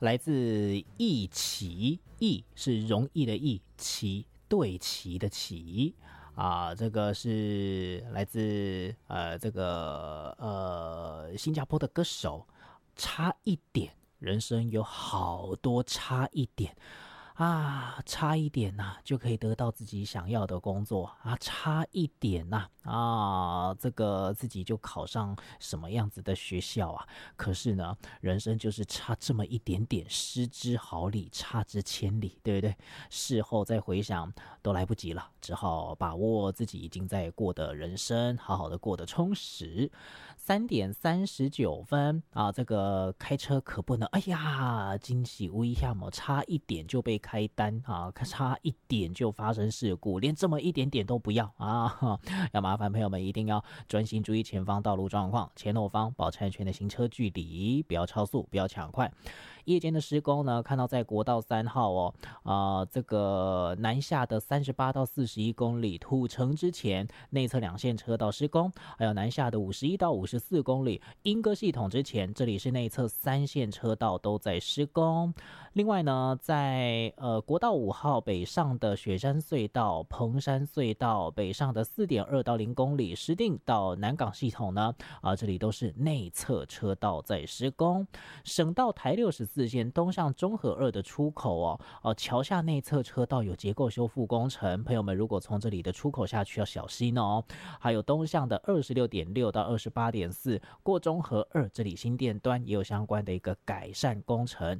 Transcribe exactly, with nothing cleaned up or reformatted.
来自易齐，易是容易的易，齐对齐的齐啊，这个是来自呃这个呃新加坡的歌手。差一点，人生有好多差一点啊，差一点呐、啊、就可以得到自己想要的工作啊，差一点呐 啊, 啊，这个自己就考上什么样子的学校啊？可是呢，人生就是差这么一点点，失之毫厘，差之千里，对不对？事后再回想都来不及了，只好把握自己已经在过的人生，好好的过得充实。三点三十九分啊，这个开车可不能，哎呀，惊喜无一下嘛，差一点就被开单啊，差一点就发生事故，连这么一点点都不要啊！要麻烦朋友们一定要专心注意前方道路状况，前后方保持安全的行车距离，不要超速，不要抢快。夜间的施工呢，看到在国道三号哦，啊、呃，这个南下的三十八到四十一公里土城之前内侧两线车道施工，还有南下的五十一到五十四公里莺歌系统之前，这里是内侧三线车道都在施工。另外呢，在呃国道五号北上的雪山隧道、蓬山隧道北上的 四点二到零公里石碇到南港系统呢，啊、呃，这里都是内侧车道在施工。省道台六十四线东向中和二的出口哦，哦、呃，桥下内侧车道有结构修复工程，朋友们如果从这里的出口下去要小心哦。还有东向的二十六点六到二十八点四过中和二，这里新店端也有相关的一个改善工程。